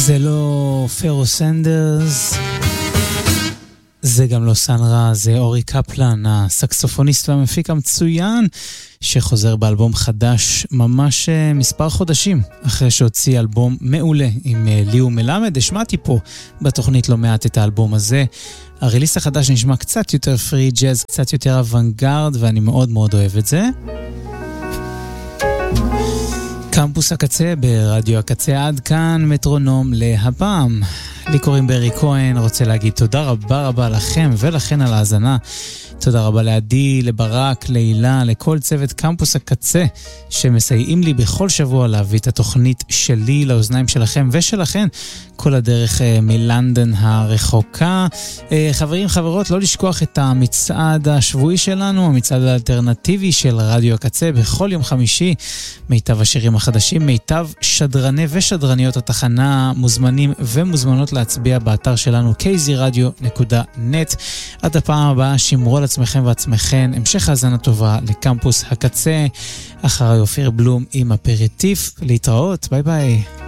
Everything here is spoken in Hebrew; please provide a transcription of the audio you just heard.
זה לא פרו סנדרס, זה גם לא סנרה, זה אורי קפלן, הסקסופוניסט והמפיק המצוין, שחוזר באלבום חדש ממש מספר חודשים, אחרי שהוציא אלבום מעולה עם ליאו מלמד. השמעתי פה בתוכנית לא מעט את האלבום הזה. הריליס החדש נשמע קצת יותר פרי ג'אז, קצת יותר אוונגרד, ואני מאוד מאוד אוהב את זה. קמפוס הקצה ברדיו הקצה, עד כאן מטרונום להפעם. לי קוראים ברי כהן, רוצה להגיד תודה רבה רבה לכם ולכן על ההאזנה. תודה רבה לעדי, לברק, להילה, לכל צוות קמפוס הקצה שמסייעים לי בכל שבוע להביא את התוכנית שלי לאוזניים שלכם ושלכן כל הדרך מלנדון הרחוקה. חברים, חברות, לא לשכוח את המצעד השבועי שלנו, המצעד האלטרנטיבי של רדיו הקצה בכל יום חמישי. מיטב השירים החדשים, מיטב שדרני ושדרניות התחנה מוזמנים ומוזמנות להצביע באתר שלנו kzradio.net. עד הפעם הבאה, שמרו על עצמכם ועצמכן, המשך האזנה טובה לקמפוס הקצה. אחרי אופיר בלום עם אפריטיף, להתראות, ביי ביי.